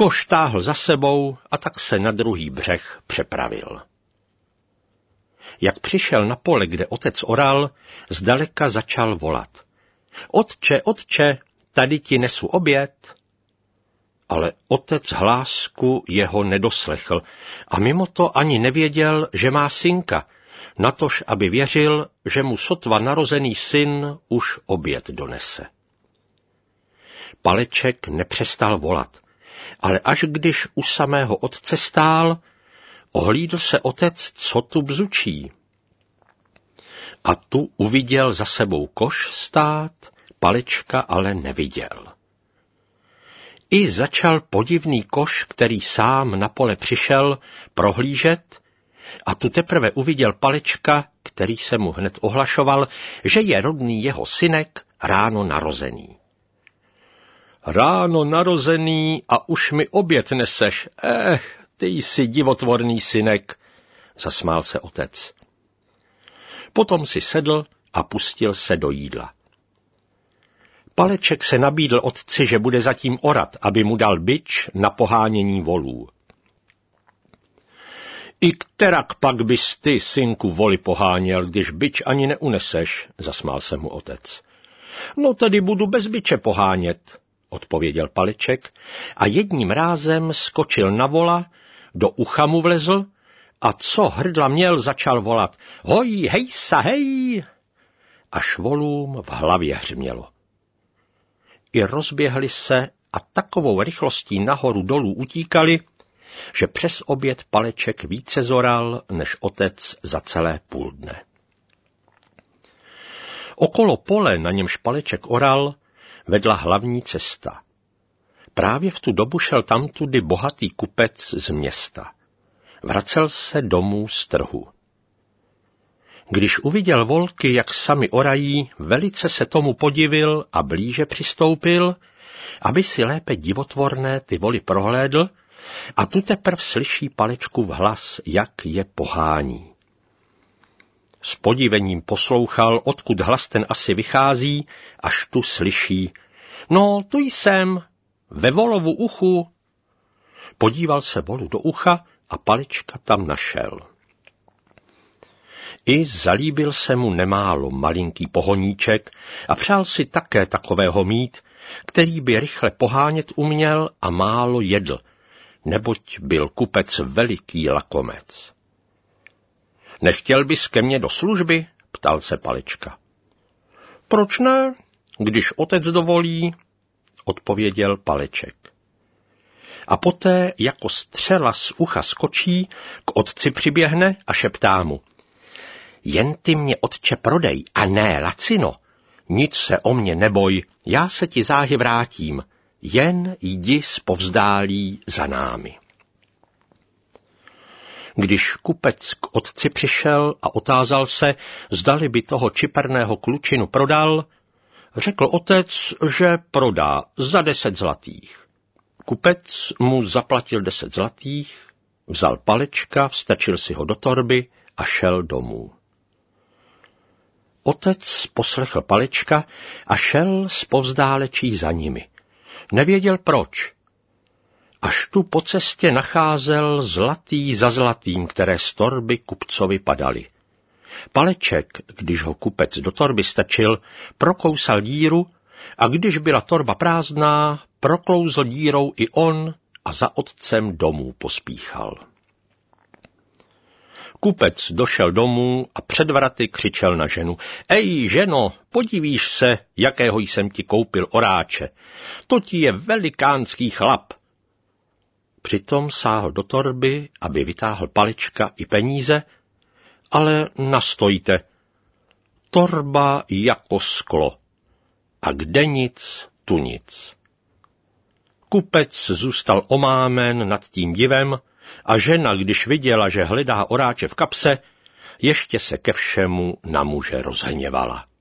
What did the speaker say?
Koš táhl za sebou a tak se na druhý břeh přepravil. Jak přišel na pole, kde otec oral, zdaleka začal volat. Otče, otče, tady ti nesu oběd. Ale otec hlásku jeho nedoslechl a mimo to ani nevěděl, že má synka, natož aby věřil, že mu sotva narozený syn už oběd donese. Paleček nepřestal volat, ale až když u samého otce stál, ohlídl se otec, co tu bzučí. A tu uviděl za sebou koš stát, Palečka ale neviděl. I začal podivný koš, který sám na pole přišel, prohlížet, a tu teprve uviděl Palečka, který se mu hned ohlašoval, že je rodný jeho synek, ráno narozený. Ráno narozený a už mi oběd neseš, ty jsi divotvorný synek, zasmál se otec. Potom si sedl a pustil se do jídla. Paleček se nabídl otci, že bude zatím orat, aby mu dal bič na pohánění volů. I kterak pak bys ty, synku, voli poháněl, když bič ani neuneseš, zasmál se mu otec. No tedy budu bez biče pohánět, odpověděl Paleček a jedním rázem skočil na vola, do ucha mu vlezl a co hrdla měl, začal volat. Hoj, hejsa, hej! Až volům v hlavě hřmělo. I rozběhli se a takovou rychlostí nahoru dolů utíkali, že přes oběd Paleček více zoral než otec za celé půl dne. Okolo pole, na němž Paleček oral, vedla hlavní cesta. Právě v tu dobu šel tamtudy bohatý kupec z města. Vracel se domů z trhu. Když uviděl volky, jak sami orají, velice se tomu podivil a blíže přistoupil, aby si lépe divotvorné ty voly prohlédl, a tu teprv slyší Palečkův hlas, jak je pohání. S podivením poslouchal, odkud hlas ten asi vychází, až tu slyší. No, tu jsem, ve volovu uchu. Podíval se volu do ucha a Palečka tam našel. I zalíbil se mu nemálo malinký pohoníček a přál si také takového mít, který by rychle pohánět uměl a málo jedl, neboť byl kupec veliký lakomec. Nechtěl bys ke mně do služby? Ptal se Palečka. Proč ne, když otec dovolí, odpověděl Paleček. A poté jako střela z ucha skočí, k otci přiběhne a šeptá mu. Jen ty mě, otče, prodej, a ne lacino. Nic se o mě neboj, já se ti záhy vrátím, jen jdi zpovzdálí za námi. Když kupec k otci přišel a otázal se, zdali by toho čiperného klučinu prodal, řekl otec, že prodá za 10 zlatých. Kupec mu zaplatil 10 zlatých, vzal Palečka, vstačil si ho do torby a šel domů. Otec poslechl Palečka a šel zpovzdálečí za nimi. Nevěděl proč. Až tu po cestě nacházel zlatý za zlatým, které z torby kupcovi padaly. Paleček, když ho kupec do torby stačil, prokousal díru a když byla torba prázdná, proklouzl dírou i on a za otcem domů pospíchal. Kupec došel domů a před vraty křičel na ženu. Ej, ženo, podívíš se, jakého jsem ti koupil oráče. To ti je velikánský chlap. Přitom sáhl do torby, aby vytáhl Palečka i peníze, ale nastojte. Torba jako sklo. A kde nic, tu nic. Kupec zůstal omámen nad tím divem a žena, když viděla, že hledá oráče v kapse, ještě se ke všemu na muže rozhněvala.